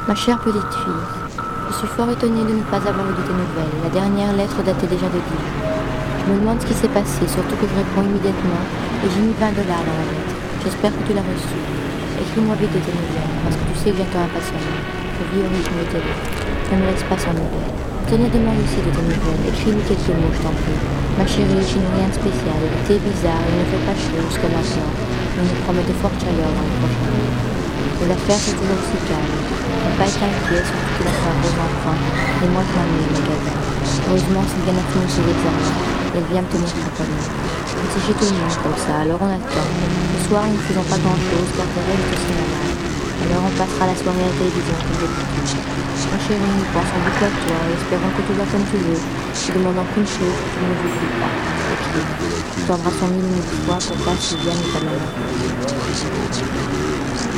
Ma chère petite fille, je suis fort étonnée de ne pas avoir eu de tes nouvelles. La dernière lettre datait déjà de Dijon. Je me demande ce qui s'est passé, surtout que je réponds immédiatement et j'ai mis $20 dans la lettre. J'espère que tu l'as reçue. Écris-moi vite de tes nouvelles, parce que tu sais que j'attends impatiemment. Je vis au rythme de tes lettres. Ne me laisse pas sans nouvelles. Tenez, demande aussi de tes nouvelles. Écris-lui quelques mots, je t'en prie. Ma chérie, je n'ai rien de spécial. L'été est bizarre, il ne fait pas chaud jusqu'à maintenant. Mais il nous promet de fortes chaleurs dans les prochains jours. Mais l'affaire c'est toujours aussi calme. Papa est inquiet, surtout qu'il a fait un gros emprunt. Et moi je m'ennuie au magasin. Heureusement, Sylviane a fini ses examens. Et elle vient me tenir compagnie. On s'est chez tout le monde comme ça, alors on attend. Ce soir, nous ne faisons pas grand-chose car Thérèse est aussi malade. Alors on passera la soirée à la télévision comme d'habitude. Ma chérie, nous pensons beaucoup à toi et espérons que tout va comme tu veux. Te demandant qu'une chose, que tu ne nous oublies pas. Écris. Tu t'embrasses 1000 fois pour toi, Sylviane et ta maman.